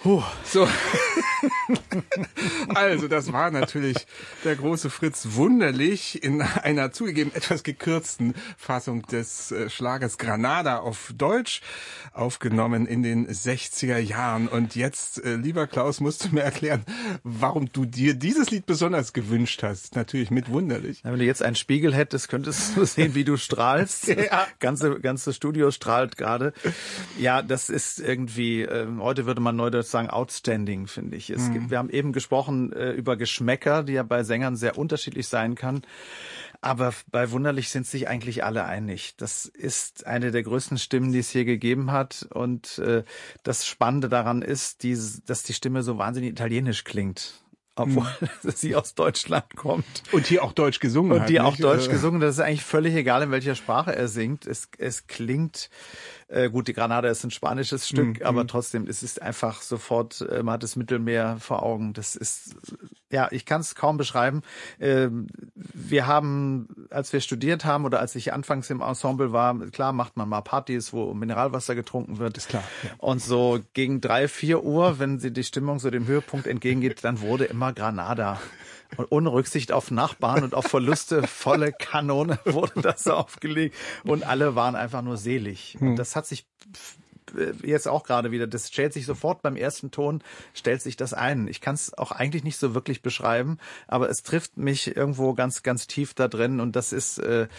So. Also, das war natürlich der große Fritz Wunderlich in einer zugegeben etwas gekürzten Fassung des Schlagers Granada auf Deutsch, aufgenommen in den 60er Jahren. Und jetzt, lieber Klaus, musst du mir erklären, warum du dir dieses Lied besonders gewünscht hast. Natürlich mit Wunderlich. Wenn du jetzt einen Spiegel hättest, könntest du sehen, wie du strahlst. Ja. Ganze Studio strahlt gerade. Ja, das ist irgendwie, heute würde man neudeutsch sagen, outstanding, finde ich. Wir haben eben gesprochen über Geschmäcker, die ja bei Sängern sehr unterschiedlich sein kann. Aber bei Wunderlich sind sich eigentlich alle einig. Das ist eine der größten Stimmen, die es hier gegeben hat. Und das Spannende daran ist, dass die Stimme so wahnsinnig italienisch klingt. Obwohl sie aus Deutschland kommt. Und hier auch Deutsch gesungen hat. Und die auch Deutsch gesungen. Das ist eigentlich völlig egal, in welcher Sprache er singt. Es klingt, gut, die Granada ist ein spanisches Stück, aber trotzdem, es ist einfach sofort, man hat das Mittelmeer vor Augen. Das ist, ja, ich kann es kaum beschreiben. Wir haben, als wir studiert haben oder als ich anfangs im Ensemble war, klar macht man mal Partys, wo Mineralwasser getrunken wird. Ist klar. Ja. Und so gegen 3, 4 Uhr, wenn sie die Stimmung so dem Höhepunkt entgegengeht, dann wurde immer Granada. Und ohne Rücksicht auf Nachbarn und auf Verluste, volle Kanone wurde das aufgelegt. Und alle waren einfach nur selig. Und das hat sich jetzt auch gerade wieder, das stellt sich sofort beim ersten Ton, stellt sich das ein. Ich kann es auch eigentlich nicht so wirklich beschreiben, aber es trifft mich irgendwo ganz, ganz tief da drin. Und das ist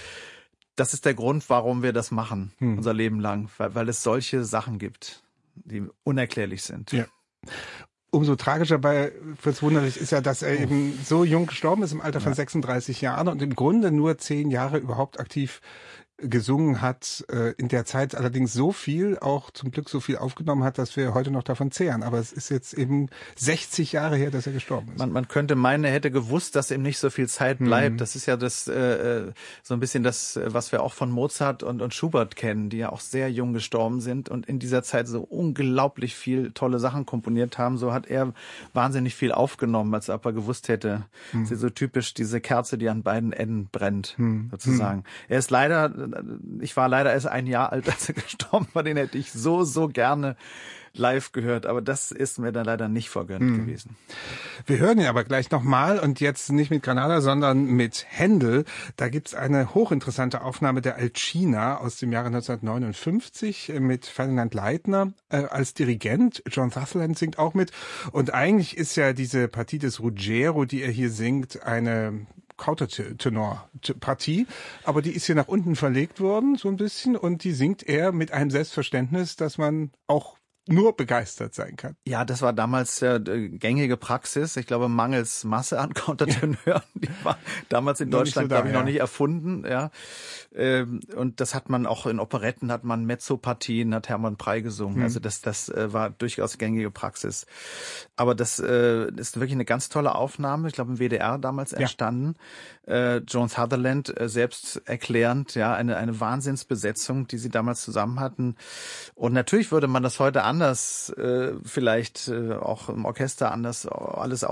der Grund, warum wir das machen, unser Leben lang. Weil es solche Sachen gibt, die unerklärlich sind. Ja. Umso tragischer bei Fritz Wunderlich ist ja, dass er eben so jung gestorben ist, im Alter von 36 Jahren und im Grunde nur 10 Jahre überhaupt aktiv gesungen hat, in der Zeit allerdings so viel, auch zum Glück so viel aufgenommen hat, dass wir heute noch davon zehren. Aber es ist jetzt eben 60 Jahre her, dass er gestorben ist. Man könnte meinen, er hätte gewusst, dass ihm nicht so viel Zeit bleibt. Das ist ja das so ein bisschen das, was wir auch von Mozart und Schubert kennen, die ja auch sehr jung gestorben sind und in dieser Zeit so unglaublich viel tolle Sachen komponiert haben. So hat er wahnsinnig viel aufgenommen, als ob er gewusst hätte. Das ist so typisch diese Kerze, die an beiden Enden brennt, sozusagen. Er ist ich war leider erst 1 Jahr alt, als er gestorben war. Den hätte ich so gerne live gehört. Aber das ist mir dann leider nicht vergönnt gewesen. Wir hören ihn aber gleich nochmal und jetzt nicht mit Granada, sondern mit Händel. Da gibt's eine hochinteressante Aufnahme der Alcina aus dem Jahre 1959 mit Ferdinand Leitner als Dirigent. John Sutherland singt auch mit. Und eigentlich ist ja diese Partie des Ruggiero, die er hier singt, eine Countertenor-Partie, aber die ist hier nach unten verlegt worden, so ein bisschen, und die singt er mit einem Selbstverständnis, dass man auch nur begeistert sein kann. Ja, das war damals gängige Praxis. Ich glaube, mangels Masse an Countertenören. Die war damals in Deutschland, glaube ich, noch nicht erfunden. Ja, und das hat man auch in Operetten, hat man Mezzopartien, hat Hermann Prey gesungen. Also das war durchaus gängige Praxis. Aber das ist wirklich eine ganz tolle Aufnahme. Ich glaube, im WDR damals entstanden. John Sutherland selbst erklärend, ja, eine Wahnsinnsbesetzung, die sie damals zusammen hatten. Und natürlich würde man das heute anders vielleicht auch im Orchester anders alles